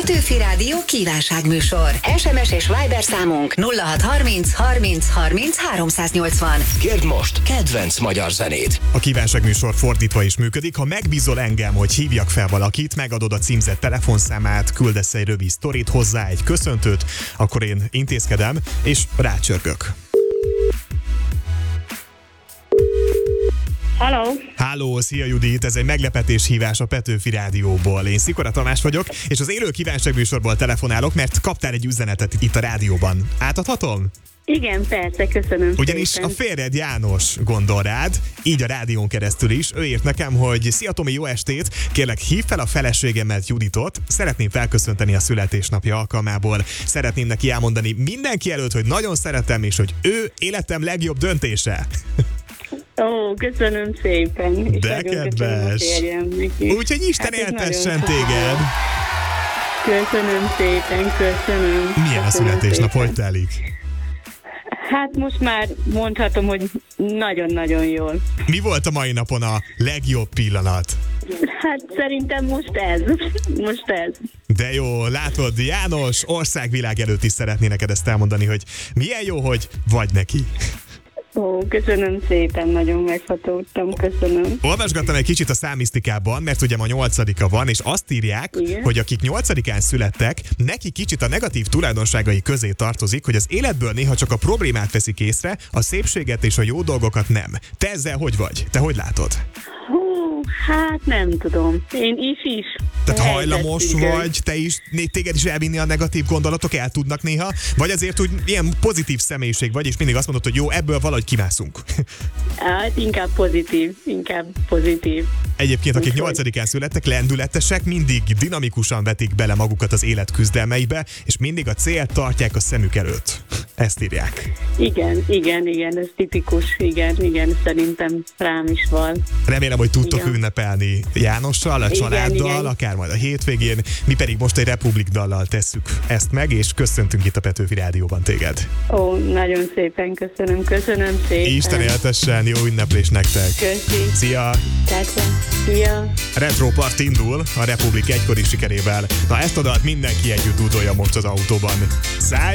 Petőfi Rádió kívánságműsor. SMS és Viber számunk 0630 30 30 380. Kérd most kedvenc magyar zenét. A kívánságműsor fordítva is működik. Ha megbízol engem, hogy hívjak fel valakit, megadod a címzett telefonszámát, küldesz egy rövid sztorit, hozzá egy köszöntőt, akkor én intézkedem, és rácsörgök. Halló! Háló, szia Judit, ez egy meglepetés hívás a Petőfi Rádióból. Én Szikora Tamás vagyok, és az élő kívánságműsorból telefonálok, mert kaptál egy üzenetet itt a rádióban. Átadhatom? Igen, persze, köszönöm. Ugyanis szépen. a férjed János gondol rád, így a rádión keresztül is. Ő írt nekem, hogy szia Tomi, jó estét, kérlek hív fel a feleségemet, Juditot, szeretném felköszönteni a születésnapja alkalmából. Szeretném neki elmondani mindenki előtt, hogy nagyon szeretem, és hogy ő életem legjobb döntése. Ó, köszönöm szépen. És De nagyon kedves. köszönöm a férjemnek is. Úgyhogy Isten Hát ez éltessen nagyon téged. Köszönöm szépen, köszönöm. Milyen a Köszönöm születésnap, szépen. hogy telik? Hát most már mondhatom, hogy nagyon-nagyon jól. Mi volt a mai napon a legjobb pillanat? Hát szerintem most ez. Most ez. De jó, látod, János, országvilág előtt is szeretné neked ezt elmondani, hogy milyen jó, hogy vagy neki. Ó, köszönöm szépen, nagyon meghatódtam, köszönöm. Olvasgattam egy kicsit a számisztikában, mert ugye ma 8-a van, és azt írják, Igen. hogy akik 8-án születtek, neki kicsit a negatív tulajdonságai közé tartozik, hogy az életből néha csak a problémát veszik észre, a szépséget és a jó dolgokat nem. Te ezzel hogy vagy? Te hogy látod? Hú, hát nem tudom. Én is. Tehát Helyzet hajlamos függő. vagy, téged is elvinni a negatív gondolatok, el tudnak néha, vagy azért úgy ilyen pozitív személyiség vagy, és mindig azt mondod, hogy jó, ebből valahogy kimászunk. Hát inkább pozitív. Egyébként, akik Úgyhogy. 8-án születtek, lendületesek, mindig dinamikusan vetik bele magukat az élet küzdelmeibe, és mindig a célt tartják a szemük előtt. Ezt írják. Igen, ez tipikus, igen, szerintem rám is van. Remélem, hogy tudtok Igen. ünnepelni Jánossal, a családdal, igen. akár majd a hétvégén. Mi pedig most egy Republik dallal tesszük ezt meg, és köszöntünk itt a Petőfi Rádióban téged. Ó, nagyon szépen köszönöm szépen. Isten éltessen, jó ünneplés nektek! Köszi. Szia! Köszönöm. Szia. Retro Part indul a Republik egykori sikerével. Na ezt a dalt mindenki együtt dúdolja most az autóban. Szállj!